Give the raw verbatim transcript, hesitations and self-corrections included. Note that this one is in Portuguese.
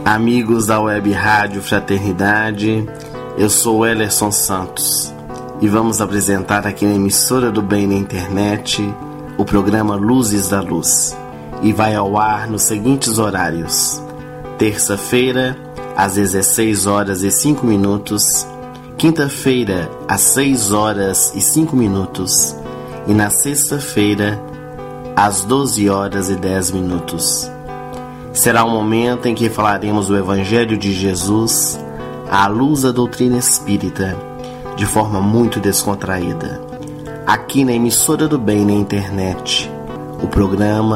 Amigos da Web Rádio Fraternidade, eu sou Ellerson Santos e vamos apresentar aqui na Emissora do Bem na Internet o programa Luzes da Luz, e vai ao ar nos seguintes horários: terça-feira às dezesseis horas e cinco minutos, quinta-feira às seis horas e cinco minutos e na sexta-feira às doze horas e dez minutos. Será um momento em que falaremos do Evangelho de Jesus à luz da doutrina espírita, de forma muito descontraída. Aqui na Emissora do Bem na Internet, o programa